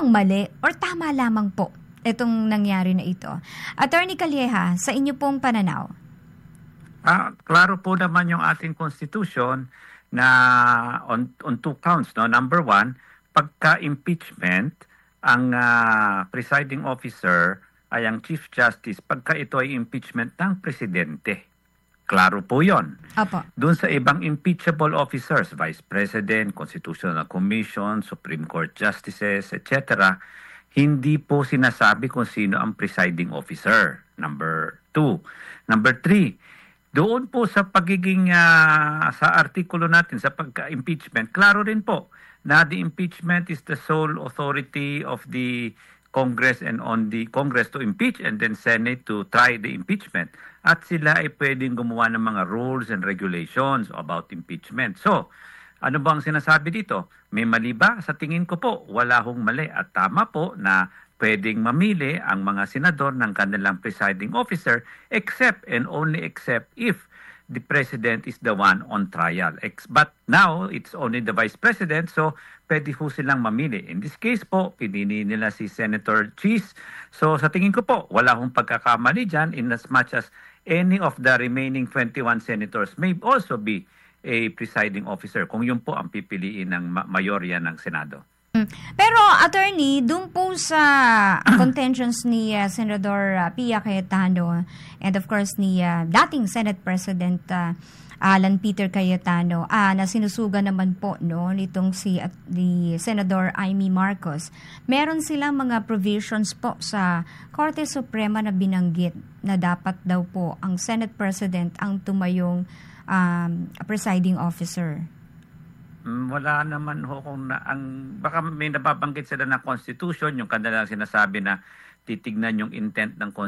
bang mali or tama lamang po itong nangyari na ito? Attorney Calleja, sa inyo pong pananaw. Klaro po naman yung ating constitution na on two counts. No? Number one, pagka-impeachment, ang presiding officer ay ang Chief Justice pagka ito ay impeachment ng presidente. Klaro po yun. Apo. Doon sa ibang impeachable officers, Vice President, Constitutional Commission, Supreme Court Justices, etc., hindi po sinasabi kung sino ang presiding officer. Number 2. Number 3, doon po sa pagiging sa artikulo natin, sa pagka-impeachment, klaro rin po na the impeachment is the sole authority of the Congress and on the Congress to impeach and then Senate to try the impeachment. At sila ay pwedeng gumawa ng mga rules and regulations about impeachment. So, ano bang sinasabi dito? May mali ba? Sa tingin ko po, wala hong mali. At tama po na pwedeng mamili ang mga senador ng kanilang presiding officer except and only except if the president is the one on trial. But now, it's only the vice president, so pwede po silang mamili. In this case po, pinili nila si Senator Cheese. So sa tingin ko po, wala hong pagkakamali dyan in as much as any of the remaining 21 senators may also be a presiding officer kung yun po ang pipiliin ng mayorya ng Senado. Pero attorney, doon po sa contentions ni Senador Pia Cayetano and of course ni dating Senate President Alan Peter Cayetano na sinusuga naman po nitong si Senador Amy Marcos. Meron silang mga provisions po sa Korte Suprema na binanggit na dapat daw po ang Senate President ang tumayong presiding officer. Wala naman ho kung baka may nababanggit sila na constitution, yung kanilang sinasabi na titignan yung intent ng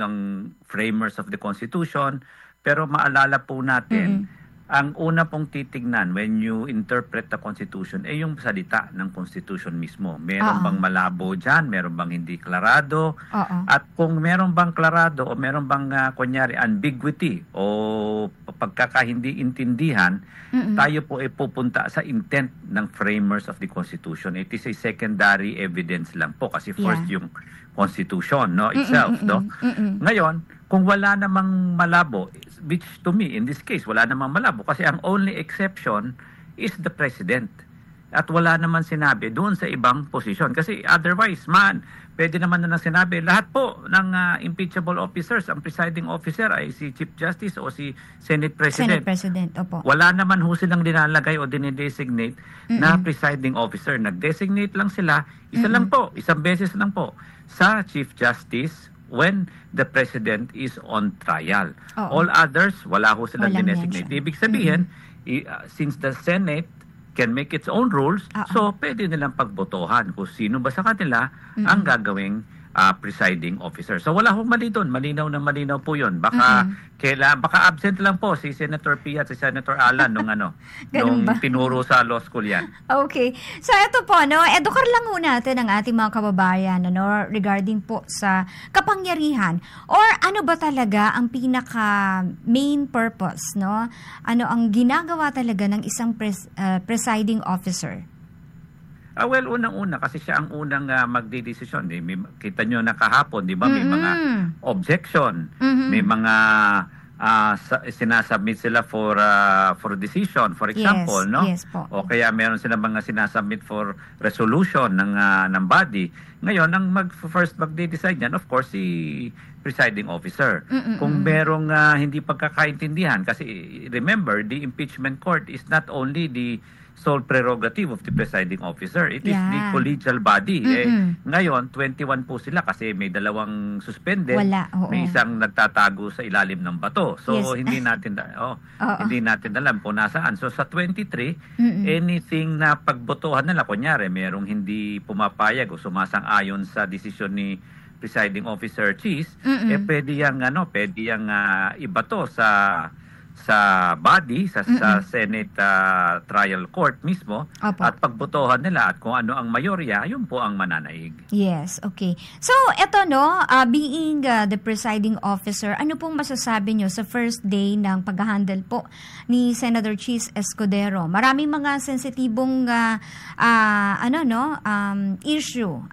framers of the constitution, pero maalala po natin, ang una pong titignan when you interpret the constitution ay yung salita ng constitution mismo. Meron bang malabo dyan? Meron bang hindi klarado? At kung meron bang klarado o meron bang kunyari ambiguity o pagkakahindi intindihan, tayo po ay pupunta sa intent ng framers of the constitution. It is a secondary evidence lang po kasi first yung constitution itself. Ngayon, kung wala namang malabo, which to me, in this case, wala namang malabo kasi ang only exception is the president. At wala naman sinabi doon sa ibang posisyon. Kasi otherwise, pwede naman na sinabi, lahat po ng impeachable officers, ang presiding officer ay si Chief Justice o si Senate President. Senate President, opo. Wala naman ho silang dinalagay o dinidesignate na presiding officer. Nag-designate lang sila, isang beses lang po, sa Chief Justice when the president is on trial. All others, wala ho silang dinesignate. Ibig sabihin, since the Senate can make its own rules, so pwede nilang pagbotohan kung sino ba sa kanila ang gagawing presiding officer. So wala hong mali doon. Malinaw na malinaw po yun. Baka absent lang po si Senator Pia at si Senator Alan nung tinuro sa law school yan. Okay. So ito po, edukar lang ho natin ang ating mga kababayan regarding po sa kapangyarihan or ano ba talaga ang pinaka main purpose, ano ang ginagawa talaga ng isang presiding officer? Well, unang-una kasi siya ang unang magdedesisyon. Kita nyo na kahapon, di ba? May mga objection, may mga sinasubmit sila for decision, for example, Yes po. O kaya meron sila mga sinasubmit for resolution ng body. Ngayon, ang first magde-decide yan, of course, si presiding officer. Kung merong hindi pagkakaintindihan, kasi remember, the impeachment court is not only the sole prerogative of the presiding officer. It is the collegial body. Ngayon, 21 po sila kasi may dalawang suspended, may isang nagtatago sa ilalim ng bato. So, hindi natin alam kung nasaan. So, sa 23, anything na pagbotohan nila, kunyari, merong hindi pumapayag o sumasang-ayon sa desisyon ni presiding officer Cheese, pwede yang ibato sa body, sa Senate trial court mismo. At pagbotohan nila at kung ano ang mayorya, yun po ang mananaig. Yes, okay. So, eto being the presiding officer, ano pong masasabi nyo sa first day ng pag-handle po ni Senator Cheese Escudero? Maraming mga sensitibong issue